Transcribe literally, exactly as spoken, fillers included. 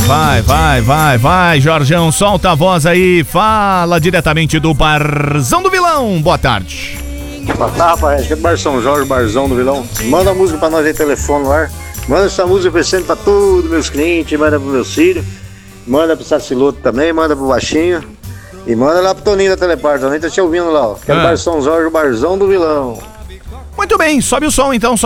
vai, vai, vai, vai, Jorjão, solta a voz aí, fala diretamente do Barzão do Vilão, boa tarde. Boa tarde, rapaz, aqui é do Bar São Jorge, Barzão do Vilão. Manda a música pra nós aí, telefone no ar. Manda essa música oferecendo pra todos meus clientes, manda pro meus filhos, manda pro Saciloto também, manda pro Baixinho. E manda lá pro Toninho da Telepar, Toninho tá te ouvindo lá, ó. Que é do Bar São Jorge, Barzão do Vilão. Muito bem, sobe o som então, sobe